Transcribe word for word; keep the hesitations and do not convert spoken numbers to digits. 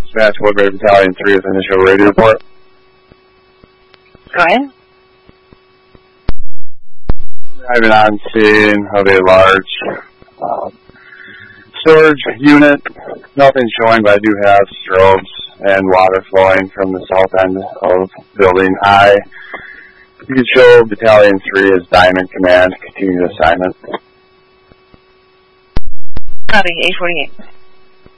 Dispatch Woodbury Battalion three with initial radio report. Go ahead. Driving on scene of a large uh, storage unit. Nothing showing, but I do have strobes and water flowing from the south end of building I. You can show Battalion three as Diamond Command. Continue assignment. Copy, eight forty-eight.